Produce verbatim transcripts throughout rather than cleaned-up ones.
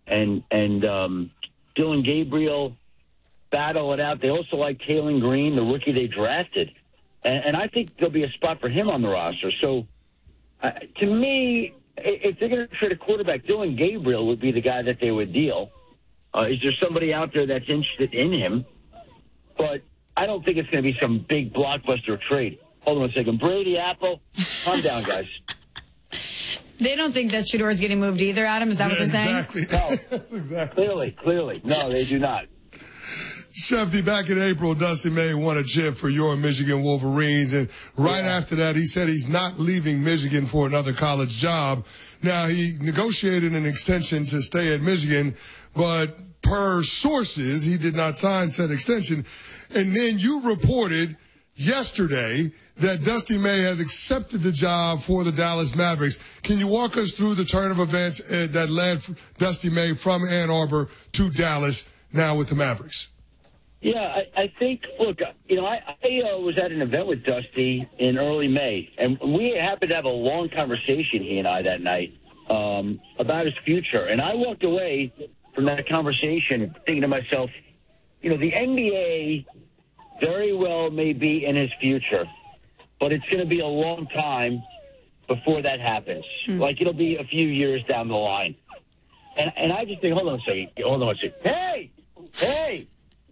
and and um, Dylan Gabriel battle it out. They also like Kalen Green, the rookie they drafted. And, and I think there'll be a spot for him on the roster. So, uh, to me, if they're going to trade a quarterback, Dylan Gabriel would be the guy that they would deal. Uh, is there somebody out there that's interested in him? But I don't think it's going to be some big blockbuster trade. Hold on a second. Brady, Apple, calm down, guys. They don't think that Shedeur is getting moved either, Adam. Is that yeah, what they're exactly. saying? No, exactly. Clearly, clearly. No, they do not. Shefty, back in April, Dusty May won a chip for your Michigan Wolverines, and right yeah. after that, he said he's not leaving Michigan for another college job. Now, he negotiated an extension to stay at Michigan, but per sources, he did not sign said extension. And then you reported yesterday that Dusty May has accepted the job for the Dallas Mavericks. Can you walk us through the turn of events uh, that led Dusty May from Ann Arbor to Dallas now with the Mavericks? Yeah, I, I think, look, you know, I, I uh, was at an event with Dusty in early May, and we happened to have a long conversation, he and I, that night, um, about his future. And I walked away from that conversation thinking to myself, you know, the N B A very well may be in his future, but it's going to be a long time before that happens. Mm. Like, it'll be a few years down the line. And, and I just think, hold on a second, hold on a second. Hey, hey.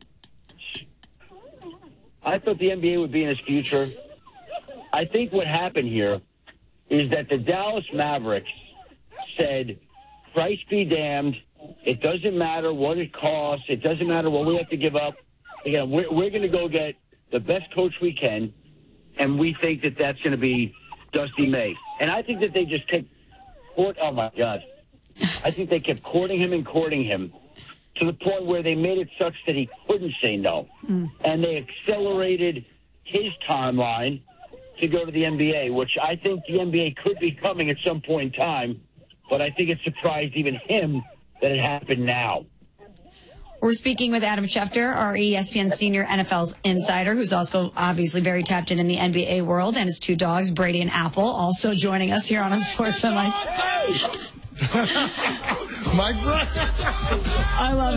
I thought the N B A would be in his future. I think what happened here is that the Dallas Mavericks said, price be damned. It doesn't matter what it costs. It doesn't matter what we have to give up. Again, we're, we're going to go get the best coach we can, and we think that that's going to be Dusty May. And I think that they just kept court. Oh, my God. I think they kept courting him and courting him, to the point where they made it such that he couldn't say no. Mm. And they accelerated his timeline to go to the N B A, which I think the N B A could be coming at some point in time, but I think it surprised even him that it happened now. We're speaking with Adam Schefter, our E S P N senior N F L insider, who's also obviously very tapped in in the N B A world, and his two dogs, Brady and Apple, also joining us here on Unsportsmanlike. Mike Brown. I love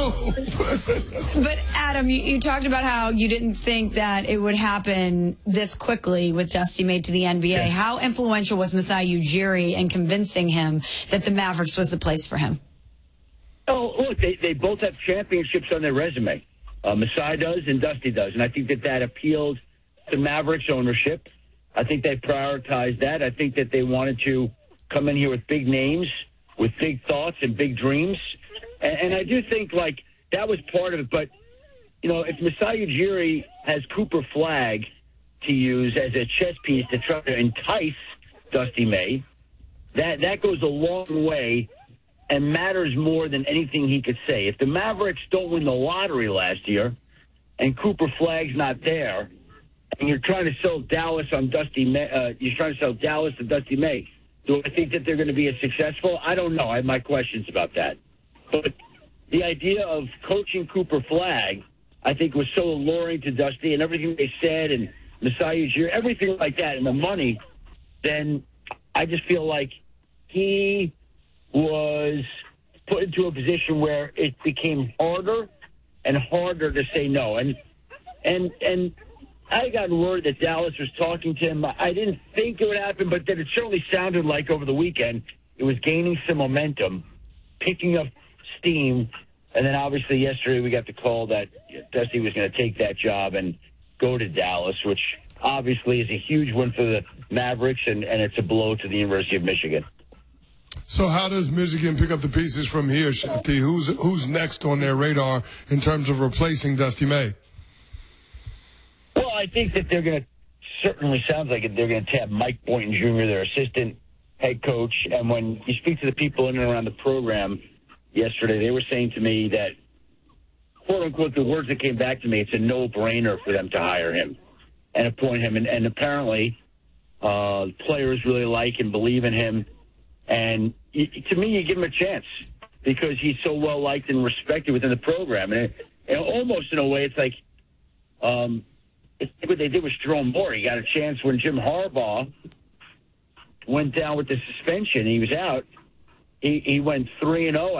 it. But, Adam, you, you talked about how you didn't think that it would happen this quickly with Dusty May to the N B A. Yeah. How influential was Masai Ujiri in convincing him that the Mavericks was the place for him? Oh, look, they, they both have championships on their resume. Uh, Masai does and Dusty does. And I think that that appealed to Mavericks ownership. I think they prioritized that. I think that they wanted to come in here with big names, with big thoughts and big dreams. And, and I do think, like, that was part of it. But, you know, if Masai Ujiri has Cooper Flagg to use as a chess piece to try to entice Dusty May, that, that goes a long way and matters more than anything he could say. If the Mavericks don't win the lottery last year and Cooper Flagg's not there, and you're trying to sell Dallas on Dusty May, uh, you're trying to sell Dallas to Dusty May, do I think that they're going to be as successful? I don't know. I have my questions about that. But the idea of coaching Cooper Flagg, I think, was so alluring to Dusty, and everything they said, and Masai Ujiri, everything like that, and the money, then I just feel like he was put into a position where it became harder and harder to say no. And and and I got word that Dallas was talking to him. I didn't think it would happen, but that it certainly sounded like over the weekend it was gaining some momentum, picking up steam. And then obviously yesterday we got the call that Dusty was going to take that job and go to Dallas, which obviously is a huge win for the Mavericks, and, and it's a blow to the University of Michigan. So how does Michigan pick up the pieces from here, Shefty? Who's who's next on their radar in terms of replacing Dusty May? Well, I think that they're going to, certainly sounds like it, they're going to tap Mike Boynton Junior, their assistant head coach. And when you speak to the people in and around the program yesterday, they were saying to me that, quote unquote, the words that came back to me, it's a no-brainer for them to hire him and appoint him. And, and apparently uh, players really like and believe in him. And to me, you give him a chance because he's so well liked and respected within the program. And, it, and almost in a way, it's like um, it's like what they did with Jerome Moore. He got a chance when Jim Harbaugh went down with the suspension. He was out. He, he went three and zero.